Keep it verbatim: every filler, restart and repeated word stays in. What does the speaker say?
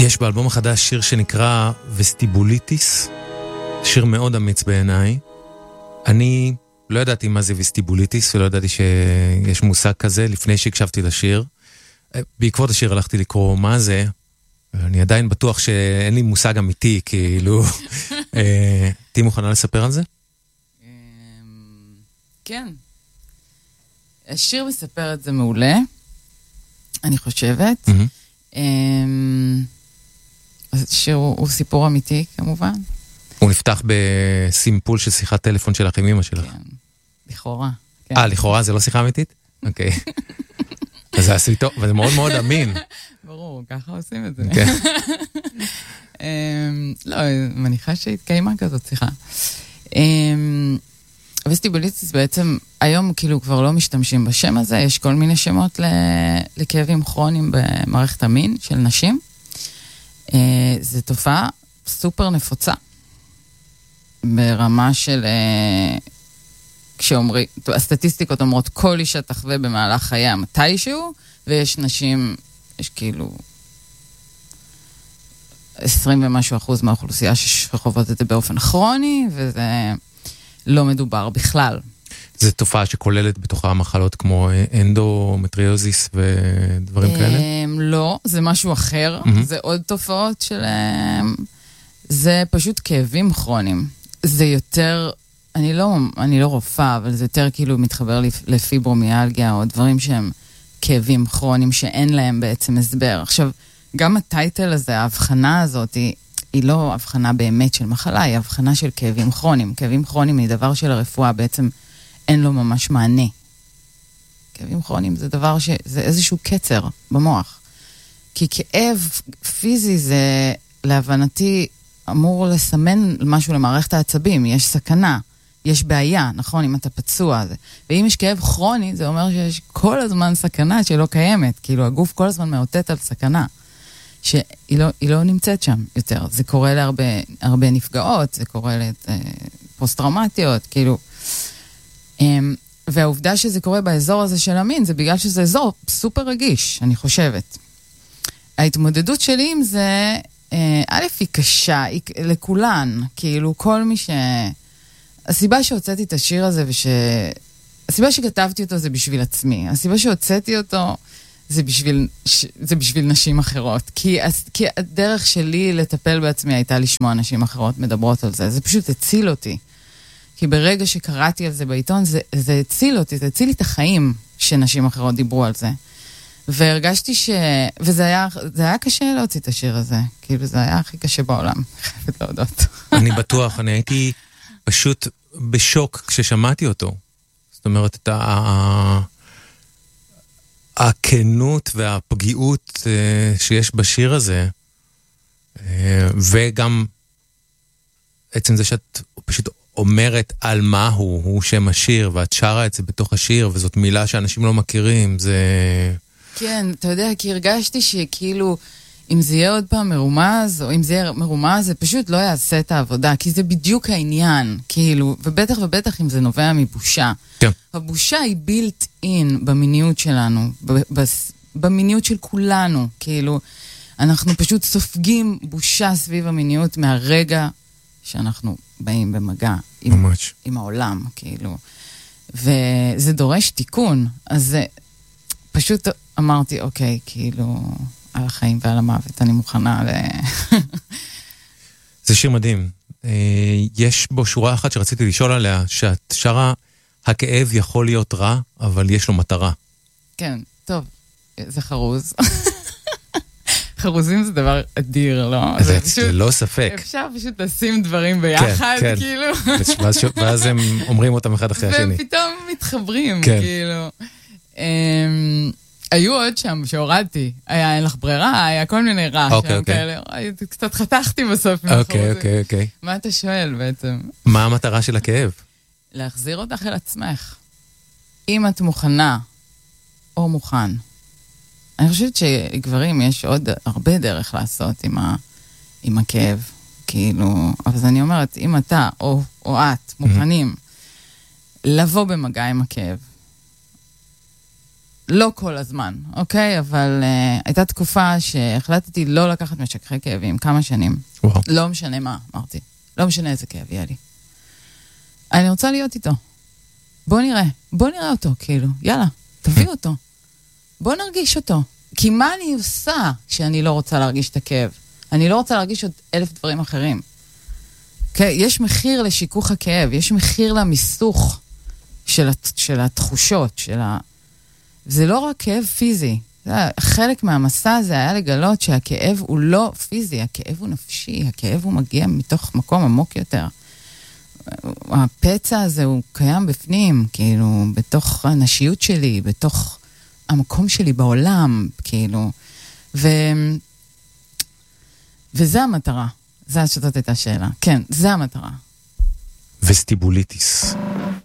יש באלבום החדש שיר שנקרא וסטיבוליטיס, שיר מאוד אמיץ בעיניי. אני לא ידעתי מה זה וסטיבוליטיס, ולא ידעתי שיש מושג כזה לפני שהקשבתי לשיר. בעקבות השיר הלכתי לקרוא מה זה, אני עדיין בטוח שאין לי מושג אמיתי, כאילו, תהי מוכנה לספר על זה? כן. השיר מספר את זה מעולה, אני חושבת. השיר הוא סיפור אמיתי, כמובן. הוא נפתח בסימפול של שיחת טלפון שלך עם אמא שלך. כן, לכאורה. אה, לכאורה זה לא שיחה אמיתית? אוקיי. אז זה עשוי טוב, וזה מאוד מאוד אמין. ברור, ככה עושים את זה. לא, מניחה שהתקיימה כזאת שיחה. וסטיבוליטיס בעצם, היום כאילו כבר לא משתמשים בשם הזה, יש כל מיני שמות לכאבים כרוניים במערכת המין של נשים. זו תופעה סופר נפוצה, ברמה של, כשאומרים, הסטטיסטיקות אומרות, כל אישה תחווה במהלך חייה מתישהו, ויש נשים, יש כאילו עשרים ומשהו אחוז מהאוכלוסייה שחוות את זה באופן כרוני, וזה לא מדובר בכלל. זו תופעה שכוללת בתוכה מחלות כמו אנדומטריוזיס ודברים כאלה? לא, זה משהו אחר. זה עוד תופעות של... זה פשוט כאבים כרוניים. זה יותר... אני לא, אני לא רופאה, אבל זה יותר כאילו מתחבר לפיברומיאלגיה, או דברים שהם כאבים כרוניים שאין להם בעצם הסבר. עכשיו, גם הטייטל הזה, ההבחנה הזאת, היא, היא לא הבחנה באמת של מחלה, היא הבחנה של כאבים כרוניים. כאבים כרוניים היא דבר של הרפואה, בעצם אין לו ממש מענה. כאבים כרוניים זה דבר ש... זה איזשהו קצר במוח. כי כאב פיזי זה, להבנתי, אמור לסמן משהו למערכת העצבים. יש סכנה, יש בעיה, נכון, אם אתה פצוע. זה. ואם יש כאב כרוני, זה אומר שיש כל הזמן סכנה שלא קיימת. כאילו, הגוף כל הזמן מאותת על סכנה. שהיא לא, היא לא נמצאת שם יותר. זה קורה להרבה הרבה נפגעות, זה קורה לפוסט-טראומטיות, כאילו... והעובדה שזה קורה באזור הזה של המין, זה בגלל שזה אזור סופר רגיש, אני חושבת. ההתמודדות שלי עם זה, א' היא קשה, היא, לכולן, כאילו כל מי ש... הסיבה שהוצאתי את השיר הזה, וש... הסיבה שכתבתי אותו זה בשביל עצמי, הסיבה שהוצאתי אותו זה בשביל, זה בשביל נשים אחרות, כי, כי הדרך שלי לטפל בעצמי הייתה לשמוע נשים אחרות מדברות על זה, זה פשוט הציל אותי. כי ברגע שקראתי על זה בעיתון, זה, זה הציל אותי, זה הציל לי את החיים שנשים אחרות דיברו על זה. והרגשתי ש... וזה היה, זה היה קשה להוציא את השיר הזה. כאילו זה היה הכי קשה בעולם, חייבת להודות. אני בטוח, אני הייתי פשוט בשוק כששמעתי אותו. זאת אומרת, את ה... הכנות והפגיעות שיש בשיר הזה, וגם עצם זה שאת פשוט אומרת על מה הוא, הוא שם השיר, ואת שרה את זה בתוך השיר, וזאת מילה שאנשים לא מכירים, זה... כן, אתה יודע, כי הרגשתי שכאילו, אם זה יהיה עוד פעם מרומז, או אם זה יהיה מרומז, זה פשוט לא יעשה את העבודה, כי זה בדיוק העניין, כאילו, ובטח ובטח אם זה נובע מבושה. כן. הבושה היא בילט אין במיניות שלנו, במיניות של כולנו, כאילו, אנחנו פשוט סופגים בושה סביב המיניות מהרגע שאנחנו באים במגע עם, עם העולם, כאילו. וזה דורש תיקון. אז פשוט אמרתי, אוקיי, כאילו, על החיים ועל המוות, אני מוכנה ל... זה שיר מדהים. יש בו שורה אחת שרציתי לשאול עליה, שאת שרה, הכאב יכול להיות רע, אבל יש לו מטרה. כן, טוב, זה חרוז. חרוזים זה דבר אדיר, לא? זה לא ספק. אפשר פשוט לשים דברים ביחד, כאילו. ואז הם אומרים אותם אחד אחרי השני. והם פתאום מתחברים, כאילו. היו עוד שם שהורדתי, היה אין לך ברירה, היה כל מיני רע שם כאלה. קצת חתכתי בסוף. אוקיי, אוקיי, אוקיי. מה אתה שואל בעצם? מה המטרה של הכאב? להחזיר אותך אל עצמך. אם את מוכנה, או מוכן. אני חושבת שגברים יש עוד הרבה דרך לעשות עם, ה, עם הכאב, כאילו, אבל אני אומרת, אם אתה או, או את מוכנים mm-hmm. לבוא במגע עם הכאב, לא כל הזמן, אוקיי? אבל uh, הייתה תקופה שהחלטתי לא לקחת משככי כאבים, כמה שנים. וואו. לא משנה מה, אמרתי. לא משנה איזה כאב יהיה לי. אני רוצה להיות איתו. בוא נראה, בוא נראה אותו, כאילו. יאללה, תביא אותו. בוא נרגיש אותו. כי מה אני עושה כשאני לא רוצה להרגיש את הכאב? אני לא רוצה להרגיש עוד אלף דברים אחרים. Okay, יש מחיר לשיקוך הכאב, יש מחיר למיסוך של, של התחושות, של ה... זה לא רק כאב פיזי. חלק מהמסע הזה היה לגלות שהכאב הוא לא פיזי, הכאב הוא נפשי, הכאב הוא מגיע מתוך מקום עמוק יותר. הפצע הזה הוא קיים בפנים, כאילו, בתוך הנשיות שלי, בתוך המקום שלי בעולם, כאילו. ו... וזה המטרה. זה שזאת הייתה שאלה. כן, זה המטרה. וסטיבוליטיס.